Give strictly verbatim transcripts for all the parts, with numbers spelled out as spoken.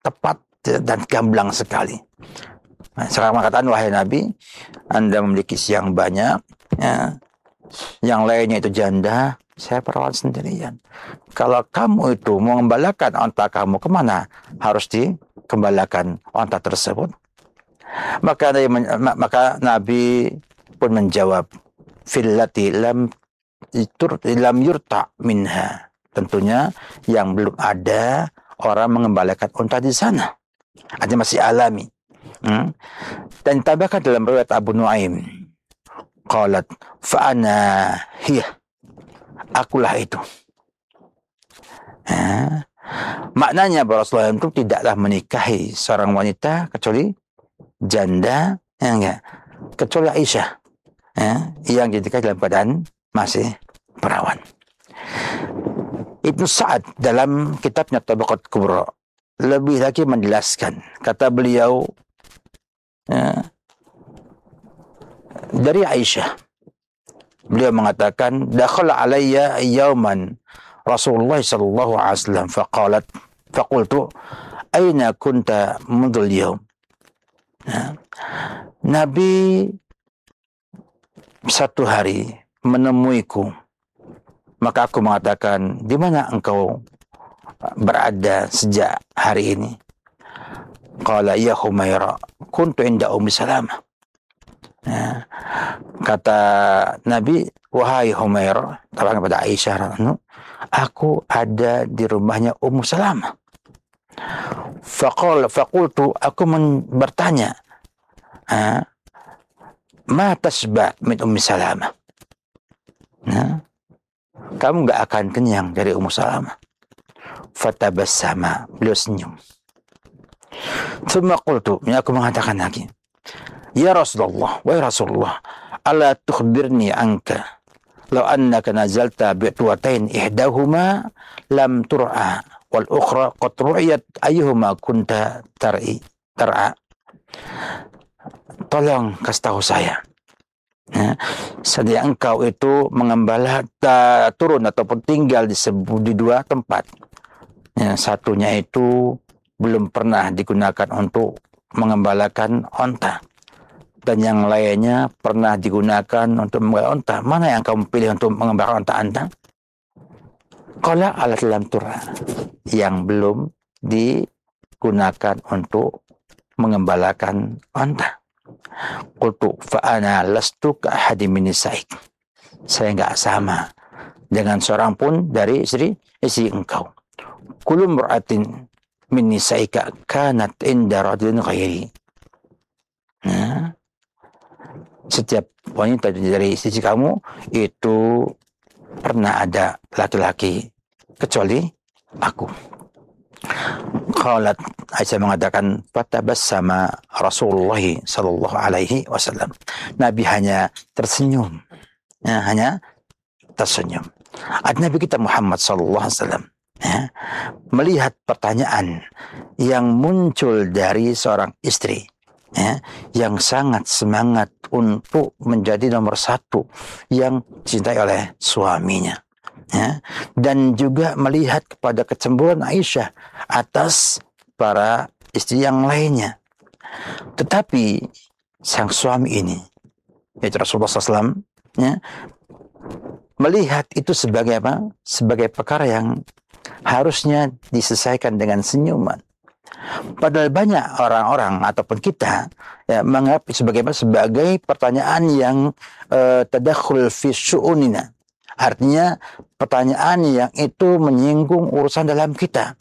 tepat dan gamblang sekali. Nah, sekarang mengatakan, wahai Nabi, Anda memiliki siang banyak, ya, yang lainnya itu janda, saya perawat sendirian. Kalau kamu itu mengembalakan onta kamu, kemana harus dikembalikan onta tersebut? Maka maka Nabi pun menjawab, fillati lam tur lam yurta minha. Tentunya yang belum ada orang mengembalikan unta di sana. Artinya masih alami. Hmm? Dan ditambahkan dalam riwayat Abu Nuaim, qalat fa ana hiya, akulah itu. Ha? Maknanya bahwa Rasulullah itu tidaklah menikahi seorang wanita kecuali janda, ya enggak, kecuali Aisyah, ya, yang dinikahi dalam keadaan masih perawan. Ibnu Sa'ad dalam kitabnya Tabaqat Kubra lebih lagi menjelaskan, kata beliau, ya, dari Aisyah, beliau mengatakan, dakhala alayya yawman Rasulullah sallallahu alaihi wasallam faqalat faqultu aina kunta mudul yawm. Ya. Nabi satu hari menemuiku, maka aku mengatakan, di mana engkau berada sejak hari ini? Qala ya Humaira, kuntu inda Ummi Salamah. Ya. Kata Nabi, wahai Humaira, katakan kepada Aisyah, aku ada di rumahnya Ummu Salamah. Faqal faqultu, aku bertanya, ma tasba min Ummi Salamah. Nah, kamu enggak akan kenyang dari Ummu Salamah. Fatabassama, beliau senyum. Tsumma qultu, aku mengatakan lagi, ya Rasulullah, wahai Rasulullah, ala tukhbirni anka law annaka nazalta bi'tuwatain ihdahuma lam tur'a wal ukhra qad ru'yat ayyuhuma kunta tar'i tar'a. Tolong kasih tahu saya, ya, seandainya engkau itu mengembala ta, turun ataupun tinggal di, sebu, di dua tempat, ya, satunya itu belum pernah digunakan untuk mengembalakan onta, dan yang lainnya pernah digunakan untuk mengembalakan onta. Mana yang kamu pilih untuk mengembalakan onta Anda? Qala alat lam tur'a, yang belum digunakan untuk mengembalakan onta. Qultu fa ana lastu ka ahadin min nisaik, saya enggak sama dengan seorang pun dari istri istri engkau. Kullu mar'atin min nisaika kanat inda rajulin ghairi. Nah, setiap wanita dari istri kamu itu pernah ada laki-laki kecuali aku. Qalat, Aisyah mengatakan, fatabassama Rasulullah sallallahu alaihi wasallam. Nabi hanya tersenyum, ya, hanya tersenyum. Ad Nabi kita Muhammad sallallahu alaihi wasallam, ya, melihat pertanyaan yang muncul dari seorang istri, ya, yang sangat semangat untuk menjadi nomor satu yang dicintai oleh suaminya, ya, dan juga melihat kepada kecemburuan Aisyah atas para istri yang lainnya. Tetapi sang suami ini, yaitu Rasulullah sallallahu alaihi wasallam, ya, melihat itu sebagai apa? Sebagai perkara yang harusnya diselesaikan dengan senyuman. Padahal banyak orang-orang ataupun kita, ya, menganggap sebagai apa? Sebagai pertanyaan yang uh, tadakhul fi syu'unina. Artinya pertanyaan yang itu menyinggung urusan dalam kita.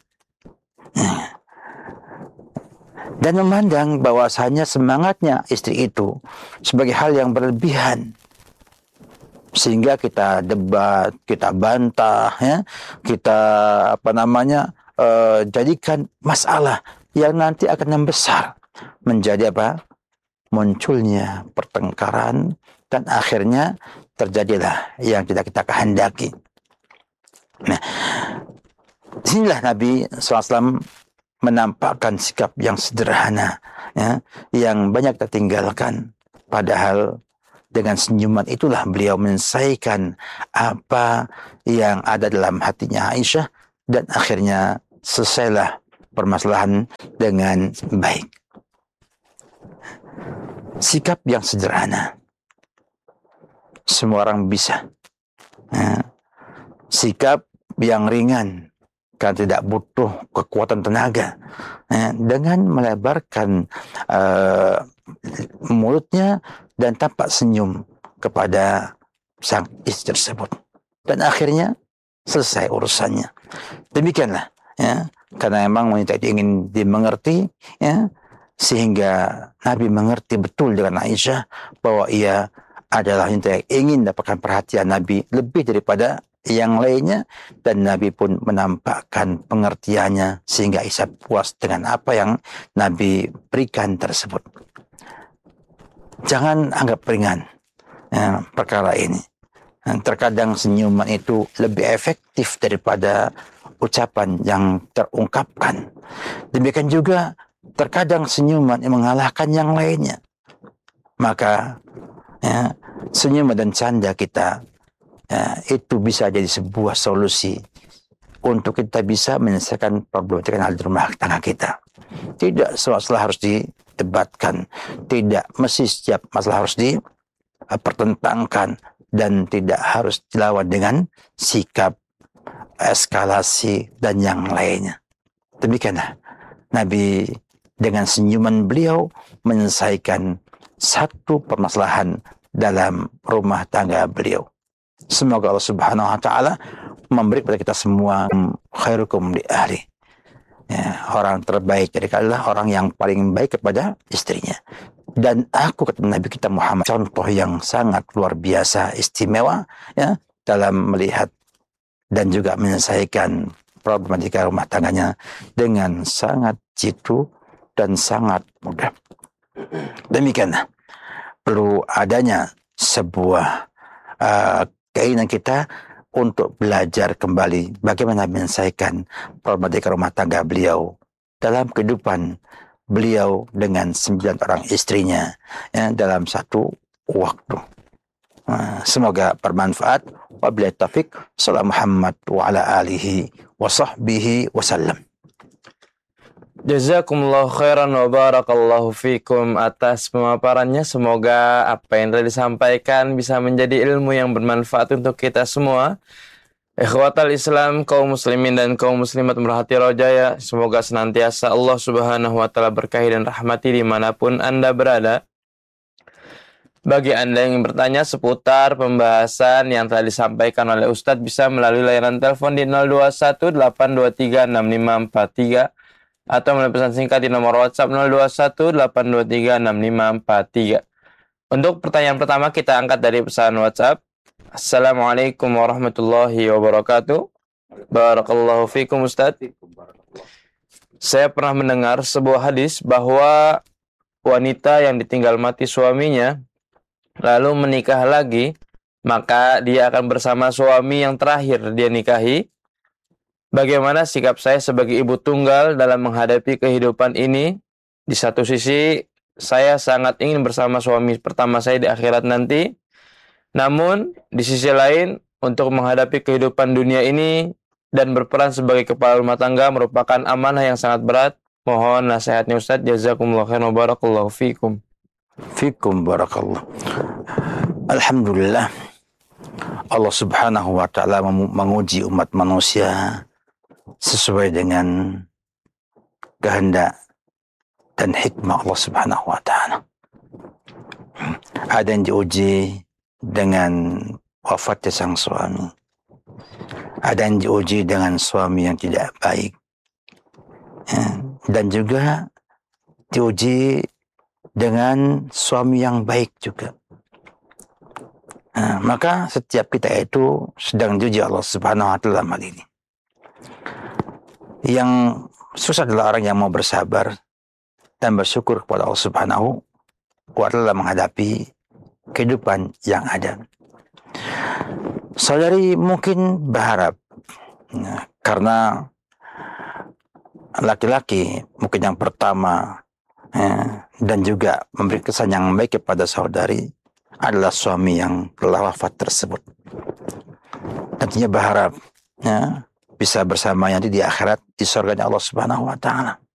Dan memandang bahwasanya semangatnya istri itu sebagai hal yang berlebihan, sehingga kita debat, kita bantah, ya, kita apa namanya uh, jadikan masalah yang nanti akan membesar menjadi apa? Munculnya pertengkaran, dan akhirnya terjadilah yang tidak kita kehendaki. Nah, disinilah Nabi sallallahu alaihi wasallam menampakkan sikap yang sederhana, ya, yang banyak tertinggalkan. Padahal dengan senyuman itulah beliau menyelesaikan apa yang ada dalam hatinya Aisyah, dan akhirnya selesailah permasalahan dengan baik. Sikap yang sederhana, semua orang bisa. Ya. Sikap yang ringan, kan tidak butuh kekuatan tenaga. Ya. Dengan melebarkan uh, mulutnya dan tampak senyum kepada sang istri tersebut, dan akhirnya selesai urusannya. Demikianlah, ya, karena memang wanita itu ingin dimengerti, ya, sehingga Nabi mengerti betul dengan Aisyah bahwa ia adalah wanita yang ingin dapatkan perhatian Nabi lebih daripada yang lainnya, dan Nabi pun menampakkan pengertiannya sehingga Aisyah puas dengan apa yang Nabi berikan tersebut. Jangan anggap ringan, ya, perkara ini. Terkadang senyuman itu lebih efektif daripada ucapan yang terungkapkan. Demikian juga terkadang senyuman yang mengalahkan yang lainnya. Maka ya, senyuman dan canda kita, ya, itu bisa jadi sebuah solusi untuk kita bisa menyelesaikan problematika hal di rumah tangga kita. Tidak semua masalah harus didebatkan, tidak mesti setiap masalah harus dipertentangkan, dan tidak harus dilawan dengan sikap eskalasi dan yang lainnya. Demikianlah Nabi dengan senyuman beliau menyelesaikan satu permasalahan dalam rumah tangga beliau. Semoga Allah Subhanahu wa taala memberi kepada kita semua khairukum li ahli. Ya, orang terbaik dari kalian adalah orang yang paling baik kepada istrinya. Dan aku, kata Nabi kita Muhammad, contoh yang sangat luar biasa istimewa, ya, dalam melihat dan juga menyelesaikan problematika rumah tangganya dengan sangat jitu dan sangat mudah. Demikianlah perlu adanya sebuah uh, keinginan kita untuk belajar kembali bagaimana menyelesaikan problematika rumah tangga beliau dalam kehidupan beliau dengan sembilan orang istrinya, ya, dalam satu waktu. Uh, semoga bermanfaat. Wabillahi taufik. Sallallahu Muhammad wa ala alihi wa sahbihi wasallam. Jazakumullah khairan wa barakallahu fikum atas pemaparannya. Semoga apa yang telah disampaikan bisa menjadi ilmu yang bermanfaat untuk kita semua. Ikhwatal Islam, kaum muslimin dan kaum muslimat merhati rojaya, semoga senantiasa Allah Subhanahu wa taala berkahi dan rahmati dimanapun Anda berada. Bagi Anda yang bertanya seputar pembahasan yang telah disampaikan oleh Ustadz, bisa melalui layanan telepon di nol dua satu delapan dua tiga enam lima empat tiga atau melalui pesan singkat di nomor WhatsApp nol dua satu delapan dua tiga enam lima empat tiga. Untuk pertanyaan pertama kita angkat dari pesan WhatsApp. Assalamualaikum warahmatullahi wabarakatuh. Barakallahu fikum Ustadz. Saya pernah mendengar sebuah hadis bahwa wanita yang ditinggal mati suaminya lalu menikah lagi, maka dia akan bersama suami yang terakhir dia nikahi. Bagaimana sikap saya sebagai ibu tunggal dalam menghadapi kehidupan ini? Di satu sisi, saya sangat ingin bersama suami pertama saya di akhirat nanti. Namun, di sisi lain, untuk menghadapi kehidupan dunia ini dan berperan sebagai kepala rumah tangga merupakan amanah yang sangat berat. Mohon nasihatnya Ustadz. Jazakumullah khairan wa barakallahu fikum. Fikum barakallah. Alhamdulillah, Allah Subhanahu wa taala menguji umat manusia sesuai dengan kehendak dan hikmah Allah Subhanahu wa taala. Ada yang diuji dengan wafatnya sang suami. Ada yang diuji dengan suami yang tidak baik. Dan juga diuji dengan suami yang baik juga. Nah, maka setiap kita itu sedang diuji Allah Subhanahu wa taala dalam hal ini. Yang susah adalah orang yang mau bersabar dan bersyukur kepada Allah Subhanahu wa taala menghadapi kehidupan yang ada. Saudari mungkin berharap, nah, karena laki-laki mungkin yang pertama, ya, dan juga memberi kesan yang baik kepada saudari adalah suami yang telah wafat tersebut. Tentunya berharap, ya, bisa bersama nanti di akhirat di surganya Allah Subhanahu wa taala.